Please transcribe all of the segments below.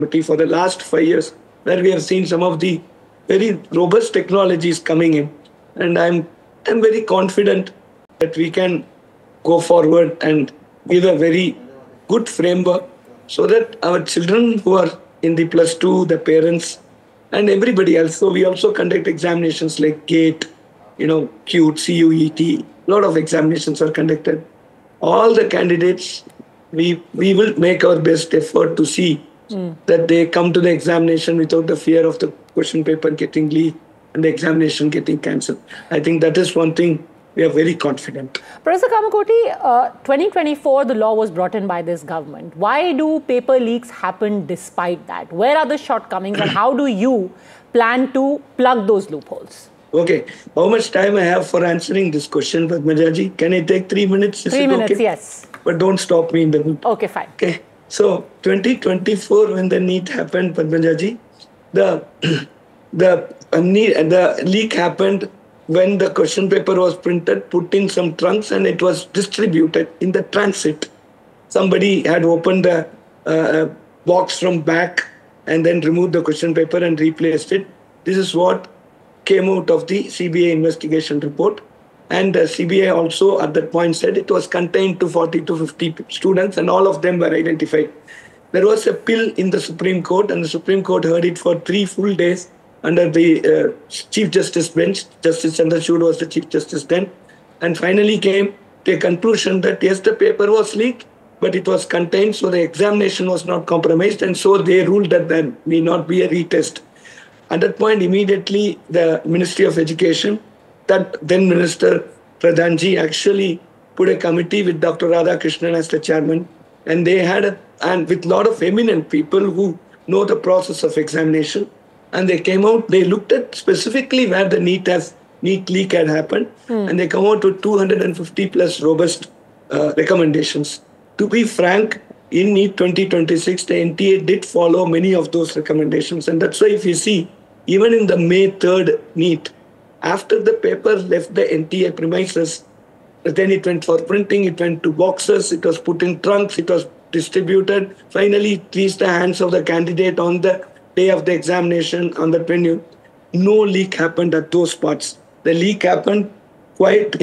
committee for the last 5 years, where we have seen some of the very robust technologies coming in. And I'm very confident that we can go forward and give a very good framework so that our children who are in the plus two, the parents, and everybody else. So we also conduct examinations like GATE, CUTE, CUET. A lot of examinations are conducted. All the candidates, we will make our best effort to see that they come to the examination without the fear of the question paper getting leaked and the examination getting cancelled. I think that is one thing we are very confident. Professor Kamakoti, 2024, the law was brought in by this government. Why do paper leaks happen despite that? Where are the shortcomings and how do you plan to plug those loopholes? Okay. How much time I have for answering this question, Padmajaji? Can I take 3 minutes? 3 minutes, okay? Yes. But don't stop me in the middle. Okay, fine. Okay. So 2024, when the NEET happened, Padmajaji, the leak happened when the question paper was printed, put in some trunks, and it was distributed in the transit. Somebody had opened a box from back and then removed the question paper and replaced it. This is what came out of the CBI investigation report. And the CBI also at that point said it was contained to 40 to 50 students and all of them were identified. There was a appeal in the Supreme Court and the Supreme Court heard it for 3 full days under the Chief Justice bench. Justice Chandrachud was the Chief Justice then. And finally came to a conclusion that yes, the paper was leaked, but it was contained, so the examination was not compromised. And so they ruled that there need not be a retest. At that point, immediately the Ministry of Education, that then Minister Pradhanji actually put a committee with Dr. Radhakrishnan as the chairman, and they had and with a lot of eminent people who know the process of examination, and they came out. They looked at specifically where the NEET leak had happened, and they come out with 250 plus robust recommendations. To be frank, in NEET 2026, the NTA did follow many of those recommendations, and that's why if you see, even in the May 3rd NEET, after the paper left the NTA premises, then it went for printing, it went to boxes, it was put in trunks, it was distributed. Finally, it reached the hands of the candidate on the day of the examination on the venue. No leak happened at those spots. The leak happened quite,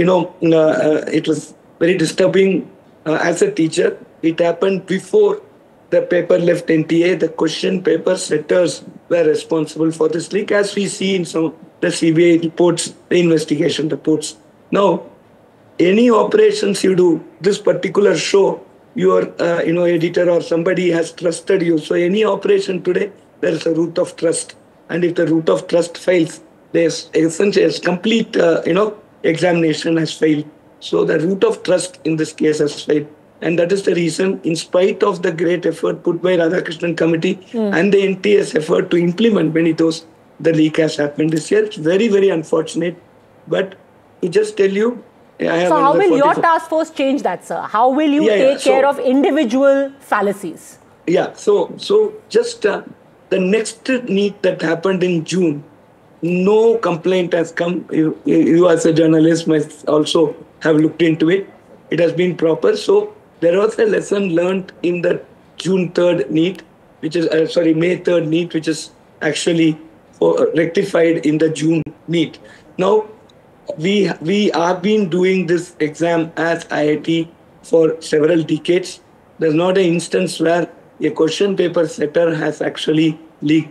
it was very disturbing as a teacher. It happened before the paper left NTA. The question paper setters were responsible for this leak, as we see in some the CBI reports, the investigation reports. Now, any operations you do, this particular show, your editor or somebody has trusted you. So any operation today, there is a root of trust. And if the root of trust fails, there's essentially a complete examination has failed. So the root of trust in this case has failed. And that is the reason, in spite of the great effort put by Radhakrishnan Committee and the NTS effort to implement many of those, the leak has happened this year. It's very, very unfortunate. But to just tell you, so how will your task force change that, sir? How will you take care of individual fallacies? Yeah, so just the next NEET that happened in June, no complaint has come. You as a journalist must also have looked into it. It has been proper. So there was a lesson learned in the June 3rd NEET, which is, May 3rd NEET, which is actually rectified in the June NEET. Now, we have been doing this exam as IIT for several decades. There's not an instance where a question paper setter has actually leaked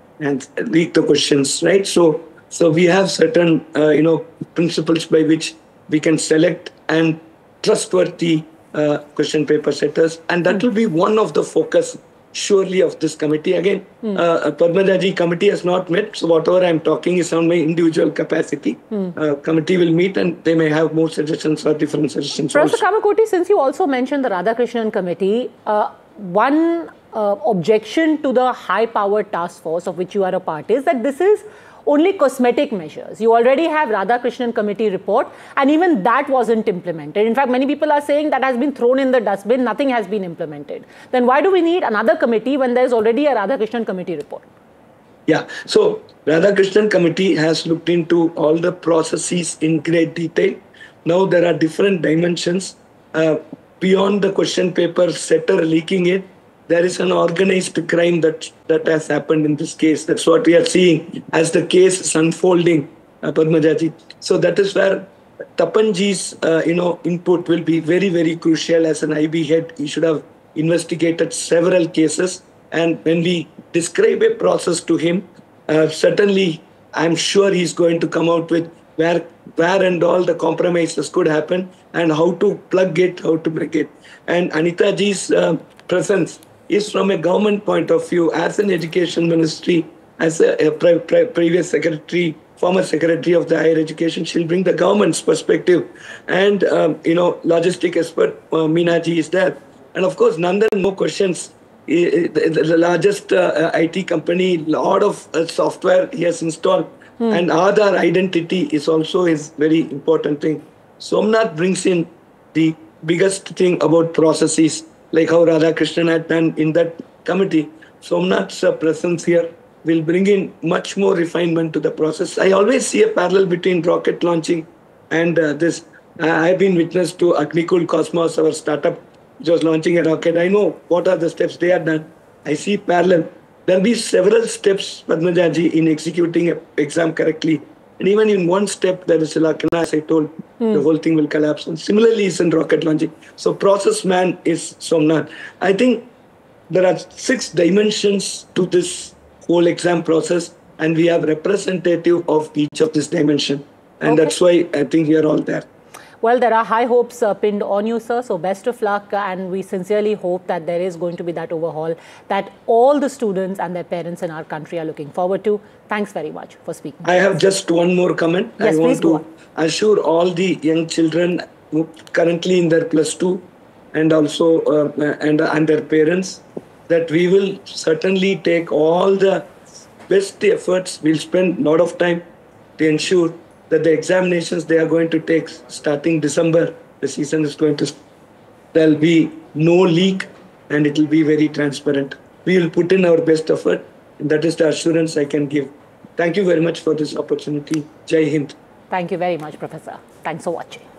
the questions, right? So we have certain principles by which we can select and trustworthy question paper setters, and that will be one of the focus surely of this committee. Again, Padmajaji committee has not met, so whatever I'm talking is on my individual capacity. Committee will meet and they may have more suggestions or different suggestions. Professor Kamakoti, since you also mentioned the Radhakrishnan committee, one objection to the high-powered task force of which you are a part is that this is only cosmetic measures. You already have Radhakrishnan committee report, and even that wasn't implemented. In fact, many people are saying that has been thrown in the dustbin, nothing has been implemented. Then why do we need another committee when there's already a Radhakrishnan committee report? Yeah, so Radhakrishnan committee has looked into all the processes in great detail. Now there are different dimensions beyond the question paper setter leaking it. there is an organized crime that has happened in this case. That's what we are seeing as the case is unfolding, Padmajaji. So that is where Tapanji's input will be very, very crucial. As an IB head, he should have investigated several cases. And when we describe a process to him, certainly I'm sure he's going to come out with where and all the compromises could happen and how to plug it, how to break it. And Anita ji's presence is from a government point of view, as an education ministry, as a previous secretary, former secretary of the higher education. She'll bring the government's perspective. And, logistic expert Meenaji is there. And of course, Nandan, no questions. The largest IT company, lot of software he has installed. And Aadhaar identity is also his very important thing. Somnath brings in the biggest thing about processes, like how Radhakrishnan had done in that committee. Somnath's presence here will bring in much more refinement to the process. I always see a parallel between rocket launching and this. I've been witness to Agnikul Cosmos, our startup, which was launching a rocket. I know what are the steps they have done. I see parallel. There'll be several steps, Padmajaji, in executing an exam correctly. And even in one step, there is a luck. As I told, the whole thing will collapse. And similarly, is in rocket launching. So process man is Somnath. I think there are 6 dimensions to this whole exam process, and we have representative of each of this dimension. And that's why I think we are all there. Well, there are high hopes pinned on you, sir. So best of luck. And we sincerely hope that there is going to be that overhaul that all the students and their parents in our country are looking forward to. Thanks very much for speaking. I have just one more comment. Yes, I want to assure all the young children who currently in their +2 and also and their parents that we will certainly take all the best efforts. We'll spend a lot of time to ensure that the examinations they are going to take starting December, the season is going to, there'll be no leak and it will be very transparent. We will put in our best effort, and that is the assurance I can give. Thank you very much for this opportunity. Jai Hind. Thank you very much, Professor. Thanks for watching.